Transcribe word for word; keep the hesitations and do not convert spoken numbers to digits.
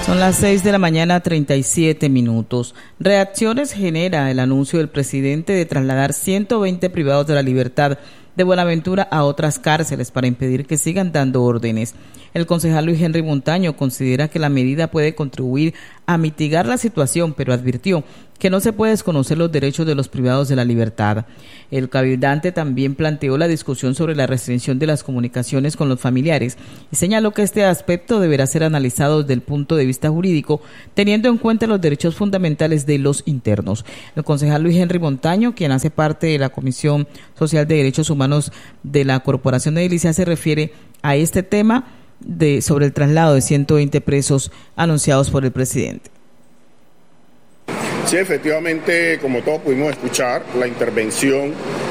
Son las seis de la mañana, treinta y siete minutos. Reacciones genera el anuncio del presidente de trasladar ciento veinte privados de la libertad de Buenaventura a otras cárceles para impedir que sigan dando órdenes. El concejal Luis Henry Montaño considera que la medida puede contribuir a mitigar la situación, pero advirtió que no se puede desconocer los derechos de los privados de la libertad. El cabildante también planteó la discusión sobre la restricción de las comunicaciones con los familiares y señaló que este aspecto deberá ser analizado desde el punto de vista jurídico, teniendo en cuenta los derechos fundamentales de los internos. El concejal Luis Henry Montaño, quien hace parte de la Comisión Social de Derechos Humanos de la Corporación de Edilicia, se refiere a este tema de sobre el traslado de ciento veinte presos anunciados por el presidente. Sí, efectivamente, como todos pudimos escuchar, la intervención